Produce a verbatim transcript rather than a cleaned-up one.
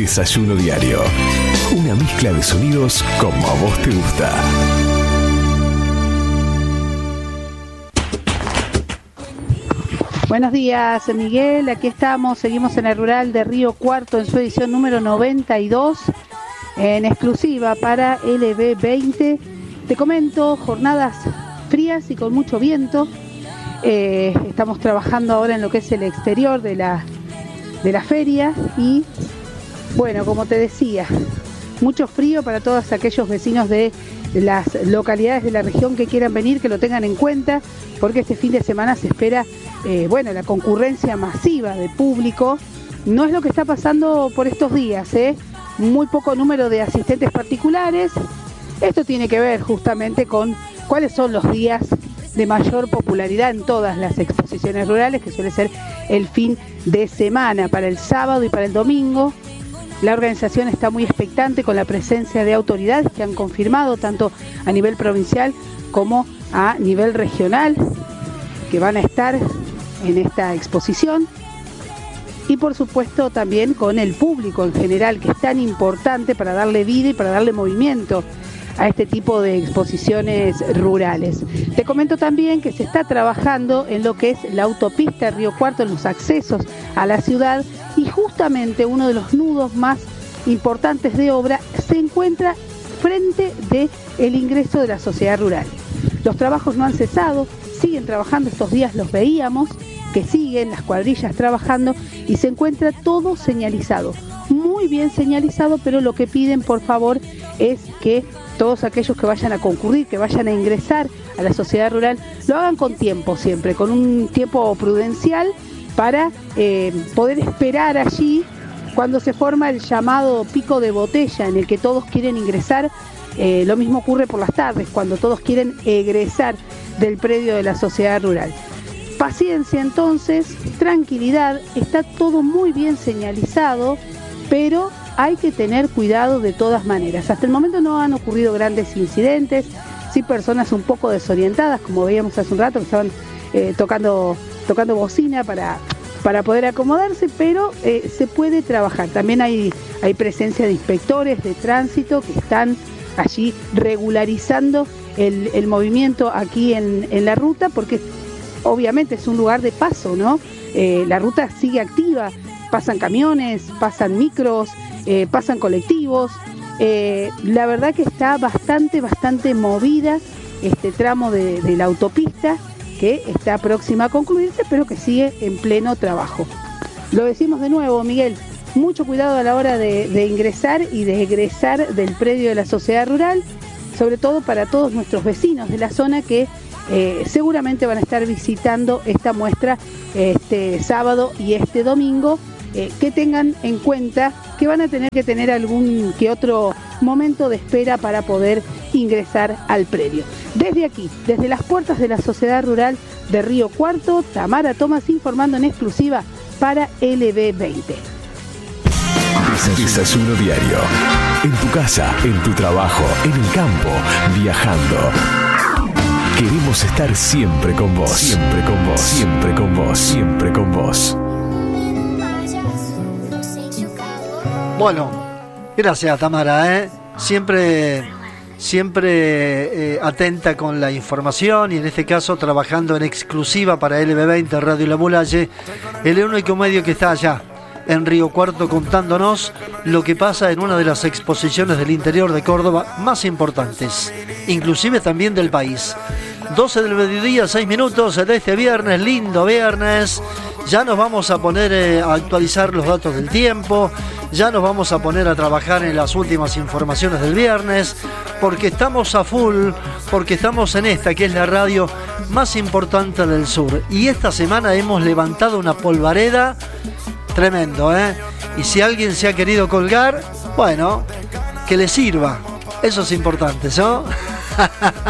Desayuno Diario. Una mezcla de sonidos como a vos te gusta. Buenos días, Miguel. Aquí estamos, seguimos en el Rural de Río Cuarto en su edición número noventa y dos, en exclusiva para L B veinte. Te comento, jornadas frías y con mucho viento. Eh, estamos trabajando ahora en lo que es el exterior de la, de la feria y, bueno, como te decía, mucho frío para todos aquellos vecinos de las localidades de la región que quieran venir, que lo tengan en cuenta, porque este fin de semana se espera, eh, bueno, la concurrencia masiva de público. No es lo que está pasando por estos días, ¿eh? Muy poco número de asistentes particulares. Esto tiene que ver justamente con cuáles son los días de mayor popularidad en todas las exposiciones rurales, que suele ser el fin de semana, para el sábado y para el domingo. La organización está muy expectante con la presencia de autoridades que han confirmado tanto a nivel provincial como a nivel regional que van a estar en esta exposición, y por supuesto también con el público en general, que es tan importante para darle vida y para darle movimiento a este tipo de exposiciones rurales. Te comento también que se está trabajando en lo que es la autopista Río Cuarto, en los accesos a la ciudad, y justamente uno de los nudos más importantes de obra se encuentra frente del ingreso de la sociedad rural. Los trabajos no han cesado, siguen trabajando, estos días los veíamos, que siguen las cuadrillas trabajando, y se encuentra todo señalizado, muy bien señalizado, pero lo que piden, por favor, es que todos aquellos que vayan a concurrir, que vayan a ingresar a la sociedad rural, lo hagan con tiempo siempre, con un tiempo prudencial, para eh, poder esperar allí cuando se forma el llamado pico de botella, en el que todos quieren ingresar. Eh, lo mismo ocurre por las tardes, cuando todos quieren egresar del predio de la sociedad rural. Paciencia entonces, tranquilidad, está todo muy bien señalizado, pero hay que tener cuidado de todas maneras. Hasta el momento no han ocurrido grandes incidentes, sí personas un poco desorientadas, como veíamos hace un rato, que estaban eh, tocando, tocando bocina para, para poder acomodarse, pero eh, se puede trabajar. También hay, hay presencia de inspectores de tránsito que están allí regularizando el, el movimiento aquí en, en la ruta, porque obviamente es un lugar de paso, ¿no? Eh, la ruta sigue activa, pasan camiones, pasan micros, eh, pasan colectivos. Eh, la verdad que está bastante, bastante movida este tramo de, de la autopista, que está próxima a concluirse, pero que sigue en pleno trabajo. Lo decimos de nuevo, Miguel, mucho cuidado a la hora de, de ingresar y de egresar del predio de la sociedad rural, sobre todo para todos nuestros vecinos de la zona que eh, seguramente van a estar visitando esta muestra este sábado y este domingo. Eh, que tengan en cuenta que van a tener que tener algún que otro momento de espera para poder ingresar al predio. Desde aquí, desde las puertas de la Sociedad Rural de Río Cuarto, Tamara Tomás informando en exclusiva para L B veinte. Desayuno Diario. En tu casa, en tu trabajo, en el campo, viajando. Queremos estar siempre con vos. Siempre con vos. Siempre con vos. Siempre con vos. Bueno, gracias Tamara, ¿eh? Siempre, siempre eh, atenta con la información, y en este caso trabajando en exclusiva para L B veinte Radio La Mulalle, el único medio que está allá en Río Cuarto contándonos lo que pasa en una de las exposiciones del interior de Córdoba más importantes, inclusive también del país. doce del mediodía, seis minutos de este viernes, lindo viernes. Ya nos vamos a poner eh, a actualizar los datos del tiempo, ya nos vamos a poner a trabajar en las últimas informaciones del viernes, porque estamos a full, porque estamos en esta que es la radio más importante del sur. Y esta semana hemos levantado una polvareda tremendo, ¿eh? Y si alguien se ha querido colgar, bueno, que le sirva. Eso es importante, ¿no?